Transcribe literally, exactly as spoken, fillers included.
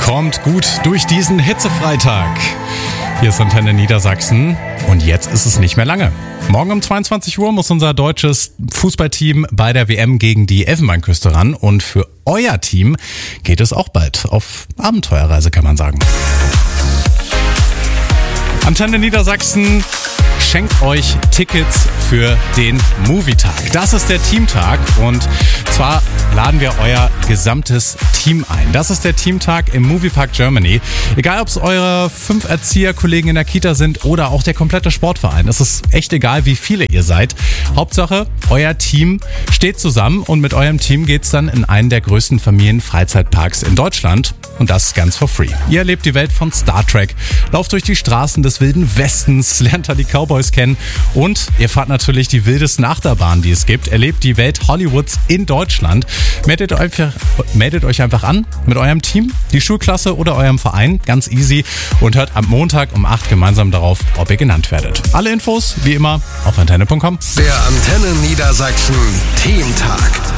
Kommt gut durch diesen Hitzefreitag. Hier ist Antenne Niedersachsen und jetzt ist es nicht mehr lange. Morgen um zweiundzwanzig Uhr muss unser deutsches Fußballteam bei der W M gegen die Elfenbeinküste ran und für euer Team geht es auch bald auf Abenteuerreise, kann man sagen. Antenne Niedersachsen schenkt euch Tickets für den Movietag. Das ist der Teamtag und zwar laden wir euer gesamtes Team ein. Das ist der Teamtag im Moviepark Germany. Egal, ob es eure fünf Erzieherkollegen in der Kita sind oder auch der komplette Sportverein. Es ist echt egal, wie viele ihr seid. Hauptsache, euer Team steht zusammen und mit eurem Team geht's dann in einen der größten Familienfreizeitparks in Deutschland. Und das ganz for free. Ihr erlebt die Welt von Star Trek, lauft durch die Straßen des Wilden Westens, lernt da die Cowboys kennen und ihr fahrt natürlich die wildesten Achterbahnen, die es gibt, erlebt die Welt Hollywoods in Deutschland. Meldet euch, meldet euch einfach an mit eurem Team, die Schulklasse oder eurem Verein, ganz easy, und hört am Montag um acht gemeinsam darauf, ob ihr genannt werdet. Alle Infos, wie immer, auf antenne punkt com. Der Antenne Niedersachsen Teamtag.